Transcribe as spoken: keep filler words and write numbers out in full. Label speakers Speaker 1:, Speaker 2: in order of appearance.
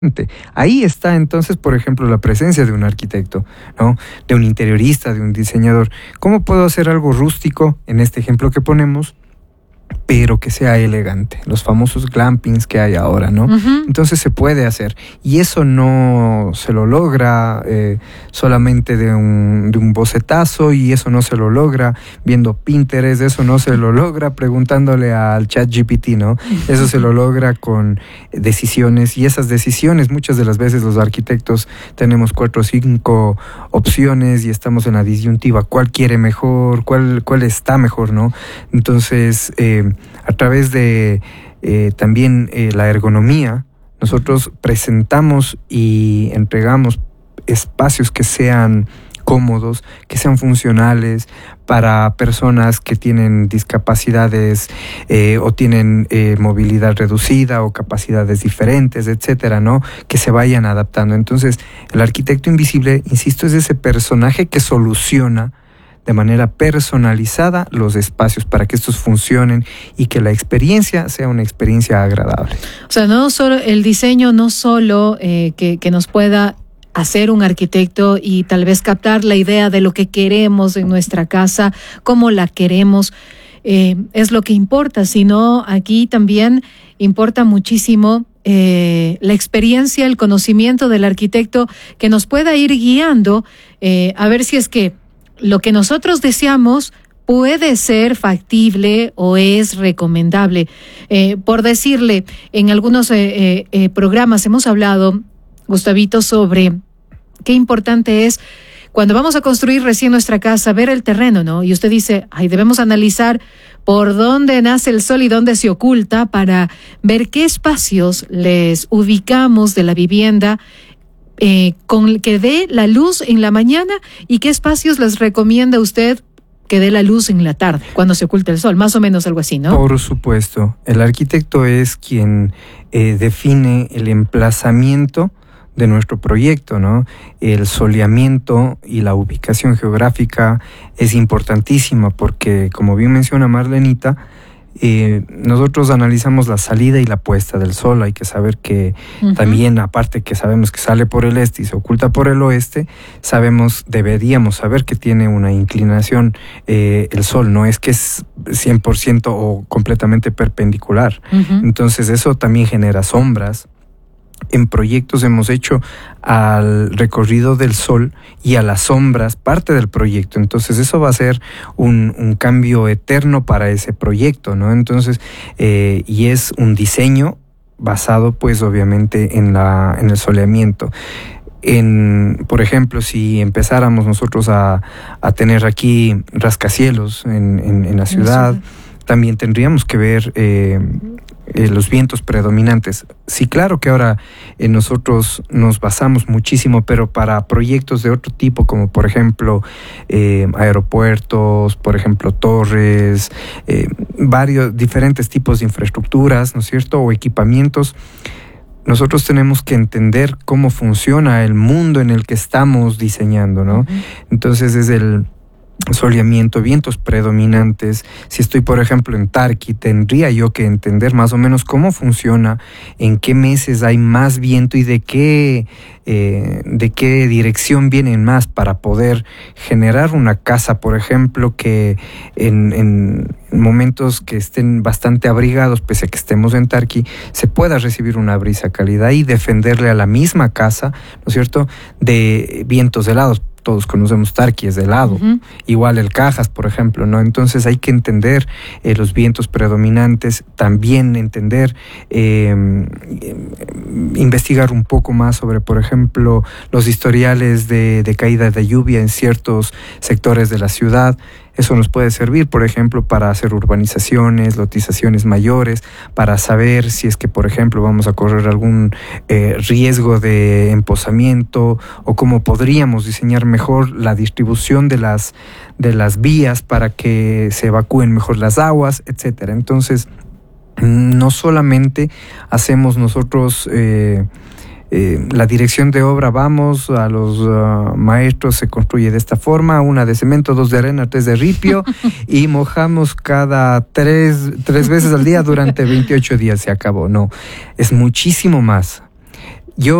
Speaker 1: Ahí está entonces, por ejemplo, la presencia de un arquitecto, ¿no? De un interiorista, de un diseñador. ¿Cómo puedo hacer algo rústico, en este ejemplo que ponemos, pero que sea elegante? Los famosos glampings que hay ahora, ¿no? Uh-huh. Entonces se puede hacer. Y eso no se lo logra eh, solamente de un, de un bocetazo, y eso no se lo logra viendo Pinterest, eso no se lo logra preguntándole al chat G P T, ¿no? Eso se lo logra con decisiones, y esas decisiones, muchas de las veces los arquitectos tenemos cuatro o cinco opciones y estamos en la disyuntiva. ¿Cuál quiere mejor? ¿Cuál, cuál está mejor, no? Entonces, eh, a través de eh, también eh, la ergonomía, nosotros presentamos y entregamos espacios que sean cómodos, que sean funcionales para personas que tienen discapacidades eh, o tienen eh, movilidad reducida o capacidades diferentes, etcétera, ¿no? Que se vayan adaptando. Entonces, el arquitecto invisible, insisto, es ese personaje que soluciona de manera personalizada los espacios para que estos funcionen y que la experiencia sea una experiencia agradable.
Speaker 2: O sea, no solo el diseño, no solo eh, que, que nos pueda hacer un arquitecto y tal vez captar la idea de lo que queremos en nuestra casa, cómo la queremos, eh, es lo que importa, sino aquí también importa muchísimo eh, la experiencia, el conocimiento del arquitecto que nos pueda ir guiando eh, a ver si es que lo que nosotros deseamos puede ser factible o es recomendable. Eh, por decirle, en algunos eh, eh, programas hemos hablado, Gustavito, sobre qué importante es cuando vamos a construir recién nuestra casa, ver el terreno, ¿no? Y usted dice, ay, debemos analizar por dónde nace el sol y dónde se oculta para ver qué espacios les ubicamos de la vivienda Eh, con que dé la luz en la mañana, y qué espacios les recomienda usted que dé la luz en la tarde, cuando se oculta el sol, más o menos algo así, ¿no?
Speaker 1: Por supuesto, el arquitecto es quien eh, define el emplazamiento de nuestro proyecto, ¿no? El soleamiento y la ubicación geográfica es importantísima porque, como bien menciona Marlenita, Eh, nosotros analizamos la salida y la puesta del sol. Hay que saber que uh-huh. también, aparte que sabemos que sale por el este y se oculta por el oeste, sabemos, deberíamos saber que tiene una inclinación eh, el sol, no es que es cien por ciento o completamente perpendicular. Uh-huh. Entonces eso también genera sombras. En proyectos hemos hecho al recorrido del sol y a las sombras parte del proyecto. Entonces eso va a ser un, un cambio eterno para ese proyecto, ¿no? Entonces, eh, y es un diseño basado, pues, obviamente en la en el soleamiento. En, por ejemplo, si empezáramos nosotros a, a tener aquí rascacielos en, en, en la ciudad, también tendríamos que ver eh, eh, los vientos predominantes. Sí, claro que ahora eh, nosotros nos basamos muchísimo, pero para proyectos de otro tipo, como por ejemplo eh, aeropuertos, por ejemplo torres, eh, varios diferentes tipos de infraestructuras, ¿no es cierto?, o equipamientos, nosotros tenemos que entender cómo funciona el mundo en el que estamos diseñando, ¿no? Uh-huh. Entonces es el soleamiento, vientos predominantes. Si estoy, por ejemplo, en Tarqui, tendría yo que entender más o menos cómo funciona, en qué meses hay más viento y de qué, eh, de qué dirección vienen más, para poder generar una casa, por ejemplo, que en, en momentos que estén bastante abrigados, pese a que estemos en Tarqui, se pueda recibir una brisa cálida y defenderle a la misma casa, ¿no es cierto?, de vientos helados. Todos conocemos Tarqui, es de helado. Uh-huh. Igual el Cajas, por ejemplo, ¿no? Entonces hay que entender eh, los vientos predominantes, también entender, eh, investigar un poco más sobre, por ejemplo, los historiales de, de caída de lluvia en ciertos sectores de la ciudad. Eso nos puede servir, por ejemplo, para hacer urbanizaciones, lotizaciones mayores, para saber si es que, por ejemplo, vamos a correr algún eh, riesgo de emposamiento, o cómo podríamos diseñar mejor la distribución de las, de las vías para que se evacúen mejor las aguas, etcétera. Entonces, no solamente hacemos nosotros Eh, Eh, la dirección de obra, vamos a los uh, maestros, se construye de esta forma, una de cemento, dos de arena, tres de ripio, y mojamos cada tres, tres veces al día durante veintiocho días, se acabó. No, es muchísimo más.